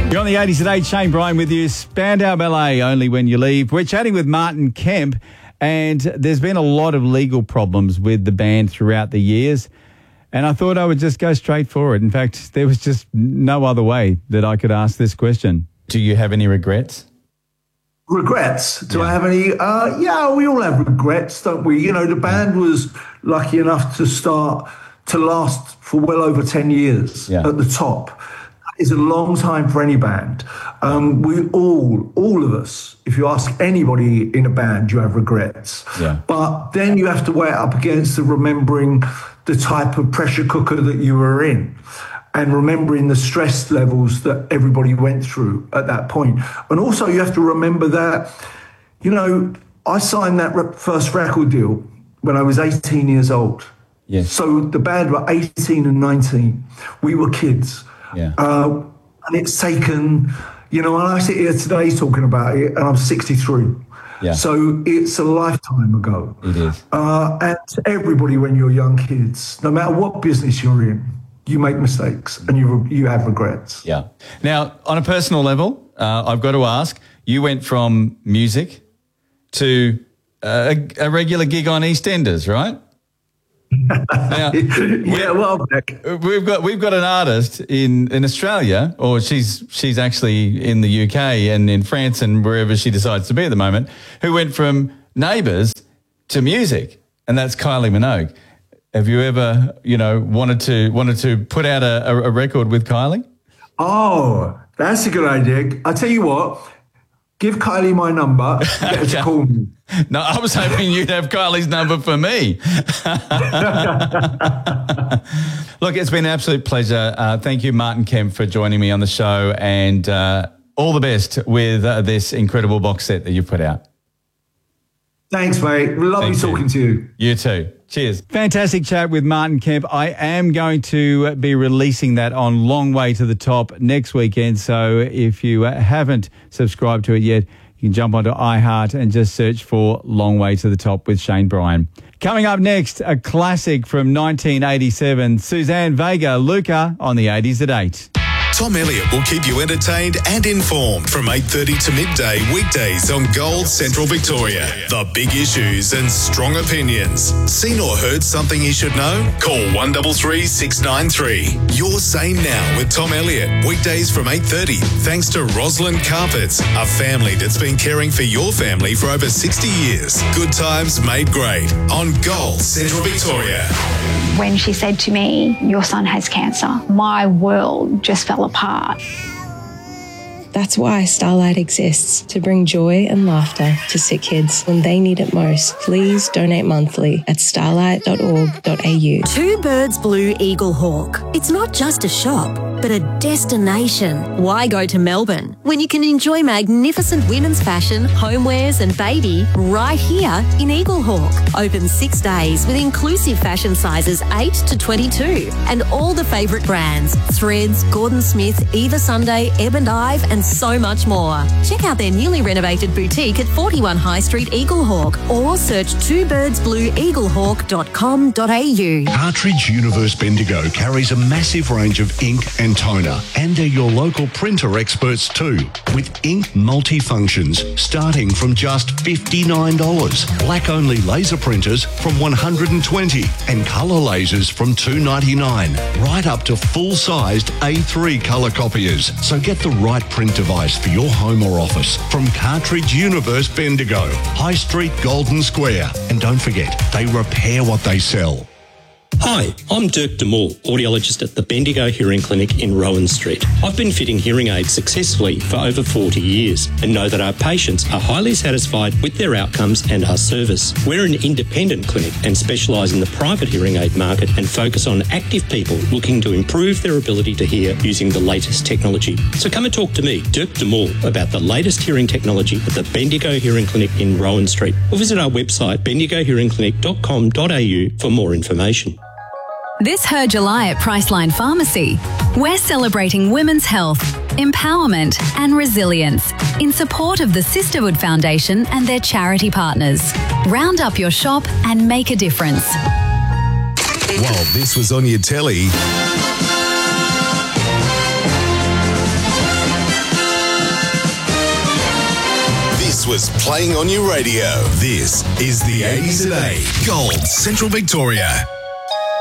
You're on the 80s at 8, Shane Bryan with you. Spandau Ballet, Only When You Leave. We're chatting with Martin Kemp, and there's been a lot of legal problems with the band throughout the years, and I thought I would just go straight for it. In fact, there was just no other way that I could ask this question. Do you have any regrets? Regrets? Do I have any? Yeah, we all have regrets, don't we? You know, the band was lucky enough to last for well over 10 years at the top. Is a long time for any band. We all of us, if you ask anybody in a band, you have regrets. Yeah. But then you have to weigh it up against the remembering the type of pressure cooker that you were in and remembering the stress levels that everybody went through at that point. And also you have to remember that, you know, I signed that first record deal when I was 18 years old. Yes. So the band were 18 and 19. We were kids. Yeah. And it's taken, you know, and I sit here today talking about it, and I'm 63. Yeah. So it's a lifetime ago. It is. And everybody, when you're young kids, no matter what business you're in, you make mistakes and you have regrets. Yeah. Now, on a personal level, I've got to ask, you went from music to a regular gig on EastEnders, right? Now, we've got an artist in Australia, or she's actually in the UK and in France and wherever she decides to be at the moment, who went from Neighbours to music, and that's Kylie Minogue. Have you ever, you know, wanted to put out a record with Kylie? Oh, that's a good idea. I'll tell you what. Give Kylie my number. Get her to call me. No, I was hoping you'd have Kylie's number for me. Look, it's been an absolute pleasure. Thank you, Martin Kemp, for joining me on the show, and all the best with this incredible box set that you've put out. Thanks, mate. Lovely talking to you. You too. Cheers. Fantastic chat with Martin Kemp. I am going to be releasing that on Long Way to the Top next weekend. So if you haven't subscribed to it yet, you can jump onto iHeart and just search for Long Way to the Top with Shane Bryan. Coming up next, a classic from 1987, Suzanne Vega, Luca on the 80s at 8. Tom Elliott will keep you entertained and informed from 8:30 to midday weekdays on Gold Central Victoria. The big issues and strong opinions. Seen or heard something you should know? Call 133 693. Your Say Now with Tom Elliott. Weekdays from 8:30. Thanks to Roslyn Carpets, a family that's been caring for your family for over 60 years. Good times made great on Gold Central Victoria. When she said to me, "Your son has cancer," my world just fell apart. That's why Starlight exists, to bring joy and laughter to sick kids when they need it most. Please donate monthly at starlight.org.au. Two Birds Blue Eagle Hawk. It's not just a shop, but a destination. Why go to Melbourne when you can enjoy magnificent women's fashion, homewares and baby right here in Eagle Hawk? Open 6 days with inclusive fashion sizes 8 to 22 and all the favourite brands, Threads, Gordon Smith, Eva Sunday, Ebb and Ive and so much more. Check out their newly renovated boutique at 41 High Street, Eagle Hawk, or search twobirdsblueeaglehawk.com.au. Cartridge Universe Bendigo carries a massive range of ink and toner, and they're your local printer experts too, with ink multifunctions starting from just $59, black-only laser printers from $120, and colour lasers from $299, right up to full-sized A3 colour copiers. So get the right print device for your home or office from Cartridge Universe Bendigo, High Street, Golden Square. And don't forget, they repair what they sell. Hi, I'm Dirk DeMoore, audiologist at the Bendigo Hearing Clinic in Rowan Street. I've been fitting hearing aids successfully for over 40 years and know that our patients are highly satisfied with their outcomes and our service. We're an independent clinic and specialise in the private hearing aid market and focus on active people looking to improve their ability to hear using the latest technology. So come and talk to me, Dirk DeMoore, about the latest hearing technology at the Bendigo Hearing Clinic in Rowan Street, or visit our website bendigohearingclinic.com.au for more information. This Her July at Priceline Pharmacy. We're celebrating women's health, empowerment and resilience in support of the Sisterhood Foundation and their charity partners. Round up your shop and make a difference. While this was on your telly, hours playing on your radio. This is the 80s at 8, Gold Central Victoria.